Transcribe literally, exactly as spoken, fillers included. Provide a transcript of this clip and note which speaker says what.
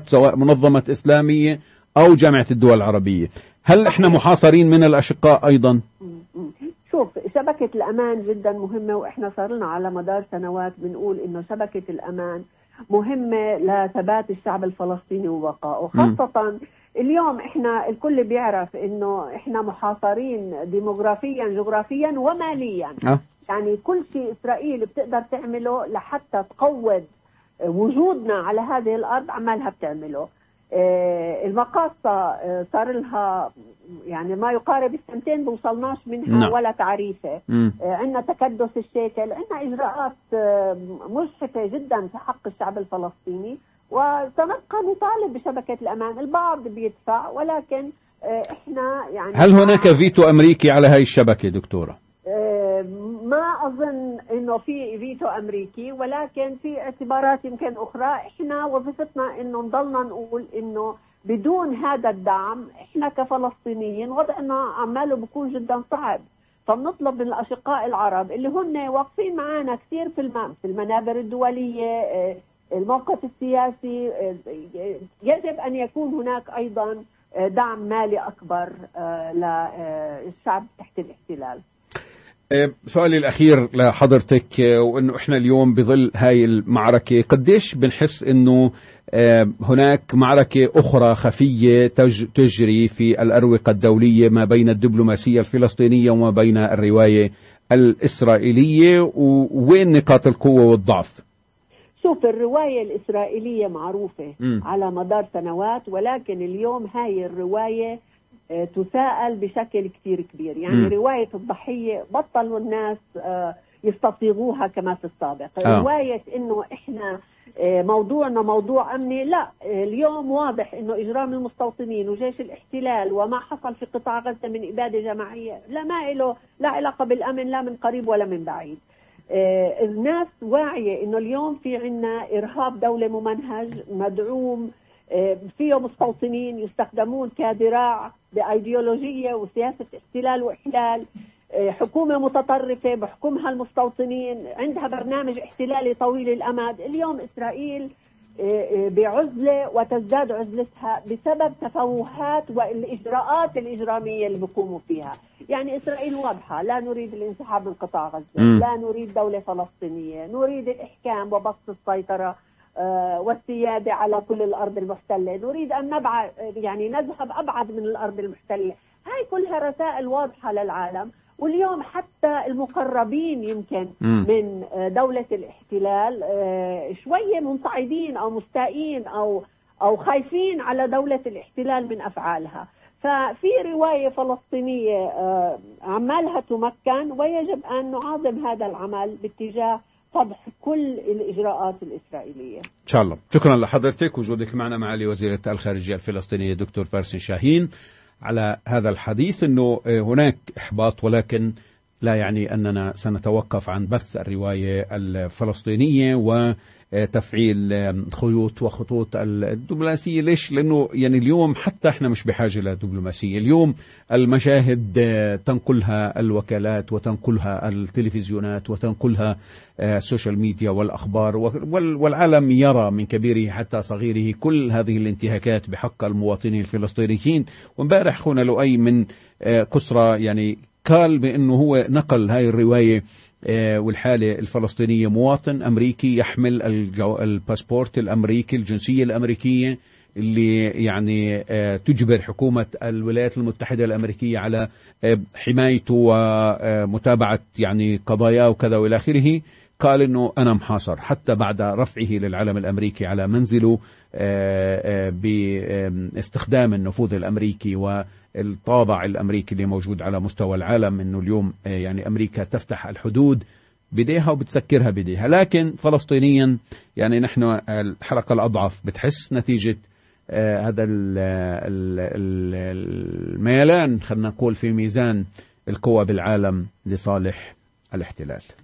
Speaker 1: سواء منظمة إسلامية أو جامعة الدول العربية. هل إحنا محاصرين من الأشقاء أيضا؟
Speaker 2: شوف، شبكة الأمان جدا مهمة، وإحنا صار لنا على مدار سنوات بنقول إنه شبكة الأمان مهمة لثبات الشعب الفلسطيني وبقائه، خاصة اليوم إحنا الكل بيعرف إنه إحنا محاصرين ديموغرافيا جغرافيا وماليا. أه. يعني كل شيء إسرائيل بتقدر تعمله لحتى تقوض وجودنا على هذه الأرض عمالها بتعمله. المقاصة صار لها يعني ما يقارب السنتين بوصلناش منها. نعم. ولا تعريفة. عندنا تكدس الشيكل، عندنا إجراءات مجحفة جدا في حق الشعب الفلسطيني، وسنبقى نطالب بشبكة الأمان. البعض بيدفع، ولكن احنا يعني
Speaker 1: هل هناك فيتو أمريكي على هاي الشبكة دكتورة؟
Speaker 2: ما أظن إنه في فيتو أمريكي، ولكن في اعتبارات يمكن أخرى. إحنا وظيفتنا إنه نضلنا نقول إنه بدون هذا الدعم إحنا كفلسطينيين وضعنا عماله بيكون جدا صعب. فبنطلب من الأشقاء العرب اللي هن واقفين معنا كثير في في المنابر الدولية، الموقف السياسي، يجب أن يكون هناك أيضا دعم مالي أكبر للشعب تحت الاحتلال.
Speaker 1: سؤالي الأخير لحضرتك، وإنه إحنا اليوم بظل هاي المعركة قديش بنحس إنه هناك معركة أخرى خفية تجري في الأروقة الدولية ما بين الدبلوماسية الفلسطينية وما بين الرواية الإسرائيلية، ووين نقاط القوة والضعف؟
Speaker 2: شوف، الرواية الإسرائيلية معروفة م. على مدار سنوات، ولكن اليوم هاي الرواية تساءل بشكل كثير كبير. يعني م. رواية الضحية بطلوا الناس يستصيغوها كما في السابق. آه. رواية إنه إحنا موضوعنا موضوع أمني، لا، اليوم واضح إنه إجرام المستوطنين وجيش الاحتلال وما حصل في قطاع غزة من إبادة جماعية لا ما له لا علاقة بالأمن، لا من قريب ولا من بعيد. الناس واعية إنه اليوم في عنا إرهاب دولة ممنهج مدعوم، فيه مستوطنين يستخدمون كذراع بأيديولوجية وسياسة احتلال وإحلال، حكومة متطرفة بحكمها المستوطنين، عندها برنامج احتلالي طويل الأمد. اليوم إسرائيل بعزلة وتزداد عزلتها بسبب تفوهات والإجراءات الإجرامية اللي بيقوموا فيها. يعني إسرائيل واضحة، لا نريد الانسحاب من قطاع غزة، م. لا نريد دولة فلسطينية، نريد الإحكام وبسط السيطرة والسيادة على كل الأرض المحتلة، نريد أن نبعد يعني نذهب أبعد من الأرض المحتلة. هاي كلها رسائل واضحة للعالم. واليوم حتى المقربين يمكن م. من دولة الاحتلال شوية منصعدين أو مستائين أو أو خايفين على دولة الاحتلال من أفعالها. ففي رواية فلسطينية عمالها تمكن، ويجب أن نعاظم هذا العمل باتجاه فضح كل الإجراءات الإسرائيلية.
Speaker 1: إن شاء الله. شكرا لحضرتك وجودك معنا معالي وزيرة الخارجية الفلسطينية دكتور فارس شاهين على هذا الحديث. أنه هناك إحباط، ولكن لا يعني أننا سنتوقف عن بث الرواية الفلسطينية وتفعيل خيوط وخطوط الدبلوماسية. ليش؟ لأنه يعني اليوم حتى احنا مش بحاجة لدبلوماسية. اليوم المشاهد تنقلها الوكالات وتنقلها التلفزيونات وتنقلها السوشيال ميديا والأخبار، والعالم يرى من كبيره حتى صغيره كل هذه الانتهاكات بحق المواطنين الفلسطينيين. وامبارح أخونا لؤي من كسرى يعني قال بأنه هو نقل هاي الرواية والحالة الفلسطينية مواطن أمريكي يحمل الباسبورت الأمريكي الجنسية الأمريكية اللي يعني تجبر حكومة الولايات المتحدة الأمريكية على حمايته ومتابعة يعني قضاياه وكذا وإلى آخره. قال إنه أنا محاصر حتى بعد رفعه للعلم الأمريكي على منزله باستخدام النفوذ الأمريكي والطابع الأمريكي اللي موجود على مستوى العالم. إنه اليوم يعني أمريكا تفتح الحدود بديها وبتسكرها بديها، لكن فلسطينيا يعني نحن الحلقة الأضعف بتحس نتيجة آه هذا الميلان خلنا نقول في ميزان القوى بالعالم لصالح الاحتلال.